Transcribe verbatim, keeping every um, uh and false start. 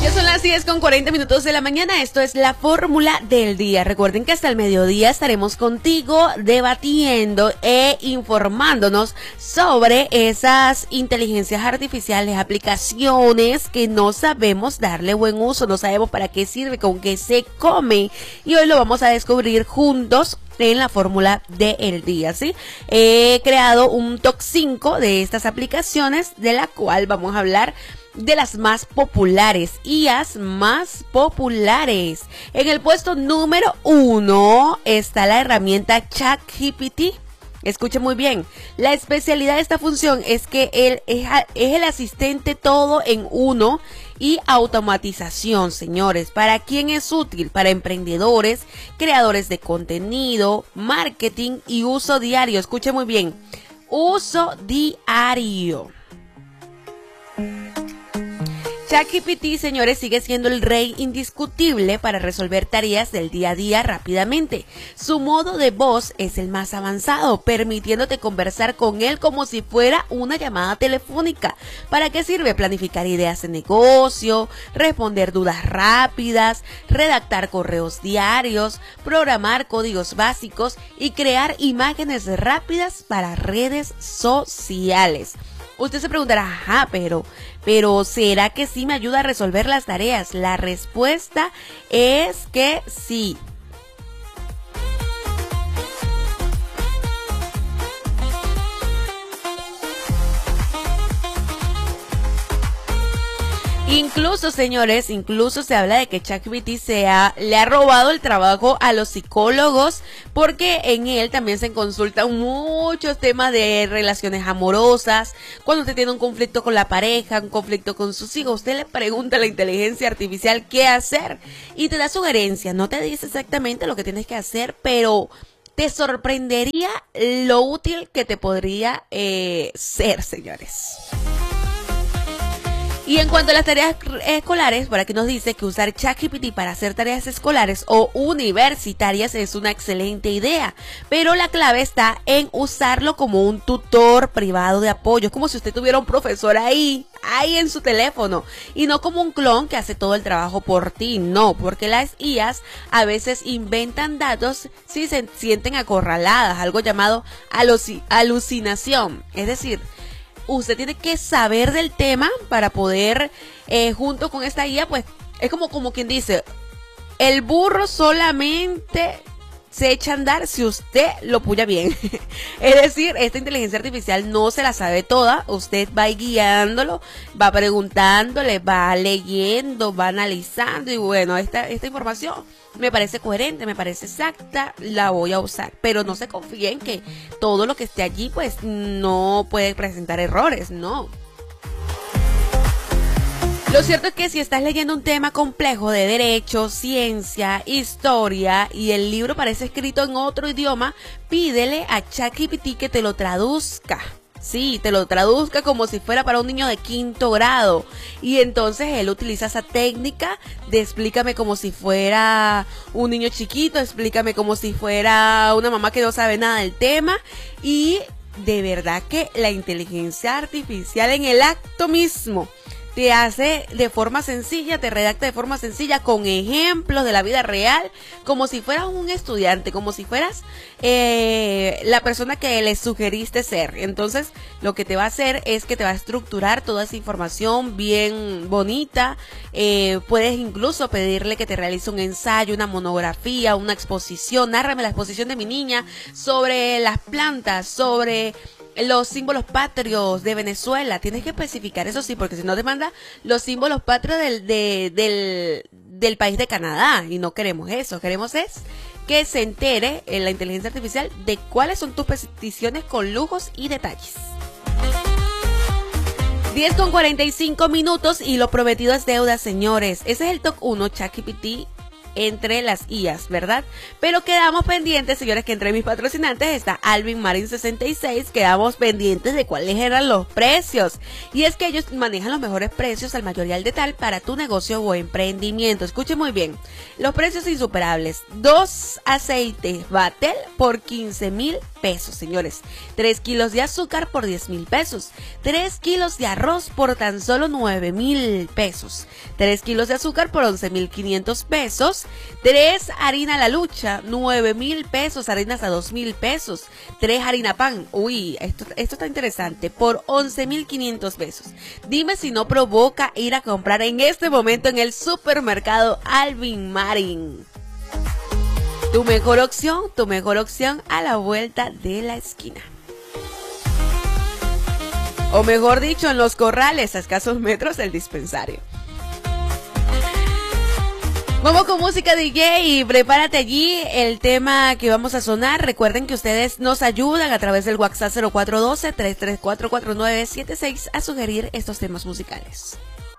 Son las diez con cuarenta minutos de la mañana. Esto es la fórmula del día. Recuerden que hasta el mediodía estaremos contigo debatiendo e informándonos sobre esas inteligencias artificiales, aplicaciones que no sabemos darle buen uso, no sabemos para qué sirve, con qué se come. Y hoy lo vamos a descubrir juntos en la fórmula del día, ¿sí? He creado un top cinco de estas aplicaciones, de la cual vamos a hablar de las más populares, I As más populares. En el puesto número uno está la herramienta ChatGPT. Escuche muy bien, la especialidad de esta función es que él es, es el asistente todo en uno y automatización, señores. ¿Para quién es útil? Para emprendedores, creadores de contenido, marketing y uso diario. Escuche muy bien, uso diario. ChatGPT, señores, sigue siendo el rey indiscutible para resolver tareas del día a día rápidamente. Su modo de voz es el más avanzado, permitiéndote conversar con él como si fuera una llamada telefónica. ¿Para qué sirve? Planificar ideas de negocio, responder dudas rápidas, redactar correos diarios, programar códigos básicos y crear imágenes rápidas para redes sociales. Usted se preguntará, ajá, pero, pero ¿será que sí me ayuda a resolver las tareas? La respuesta es que sí. Incluso, señores, incluso se habla de que ChatGPT se ha, le ha robado el trabajo a los psicólogos, porque en él también se consultan muchos temas de relaciones amorosas. Cuando usted tiene un conflicto con la pareja, un conflicto con sus hijos, usted le pregunta a la inteligencia artificial qué hacer y te da sugerencias. No te dice exactamente lo que tienes que hacer, pero te sorprendería lo útil que te podría eh, ser, señores. Y en cuanto a las tareas escolares, por aquí nos dice que usar ChatGPT para hacer tareas escolares o universitarias es una excelente idea, pero la clave está en usarlo como un tutor privado de apoyo. Es como si usted tuviera un profesor ahí, ahí en su teléfono, y no como un clon que hace todo el trabajo por ti. No, porque las I As a veces inventan datos si se sienten acorraladas, algo llamado aluc- alucinación. Es decir, usted tiene que saber del tema para poder, eh, junto con esta guía, pues, es como, como quien dice, el burro solamente se echa a andar si usted lo puya bien. Es decir, esta inteligencia artificial no se la sabe toda, usted va guiándolo, va preguntándole, va leyendo, va analizando, y bueno, esta, esta información me parece coherente, me parece exacta, la voy a usar, pero no se confíen que todo lo que esté allí pues no puede presentar errores, no. Lo cierto es que si estás leyendo un tema complejo de derecho, ciencia, historia y el libro parece escrito en otro idioma, pídele a ChatGPT que te lo traduzca. Sí, te lo traduzca como si fuera para un niño de quinto grado. Y entonces él utiliza esa técnica de explícame como si fuera un niño chiquito, explícame como si fuera una mamá que no sabe nada del tema. Y de verdad que la inteligencia artificial en el acto mismo te hace de forma sencilla, te redacta de forma sencilla, con ejemplos de la vida real, como si fueras un estudiante, como si fueras eh, la persona que le sugeriste ser. Entonces, lo que te va a hacer es que te va a estructurar toda esa información bien bonita. Eh, puedes incluso pedirle que te realice un ensayo, una monografía, una exposición. Nárrame la exposición de mi niña sobre las plantas, sobre los símbolos patrios de Venezuela. Tienes que especificar, eso sí, porque si no te manda los símbolos patrios del, de, del, del país de Canadá, y no queremos eso. Queremos es que se entere en la inteligencia artificial de cuáles son tus peticiones con lujos y detalles. diez con cuarenta y cinco minutos y lo prometido es deuda, señores. Ese es el top uno, ChatGPT. entre las I As, ¿verdad? Pero quedamos pendientes, señores, que entre mis patrocinantes está Alvin Marin sesenta y seis, quedamos pendientes de cuáles eran los precios. Y es que ellos manejan los mejores precios al mayor y al detal para tu negocio o emprendimiento. Escuche muy bien, los precios insuperables. Dos aceites Vatel por quince mil pesos, señores. Tres kilos de azúcar por diez mil pesos. Tres kilos de arroz por tan solo nueve mil pesos. Tres kilos de azúcar por once mil quinientos pesos. Tres harina La Lucha, nueve mil pesos. Harinas a dos mil pesos. Tres harina pan, uy, esto, esto está interesante, por once mil quinientos pesos. Dime si no provoca ir a comprar en este momento en el supermercado Alvin Marin. Tu mejor opción, tu mejor opción a la vuelta de la esquina. O mejor dicho, en Los Corrales, a escasos metros del dispensario. Vamos con música D J y prepárate allí el tema que vamos a sonar. Recuerden que ustedes nos ayudan a través del WhatsApp cero cuatro uno dos, tres tres cuatro, cuatro nueve siete seis a sugerir estos temas musicales.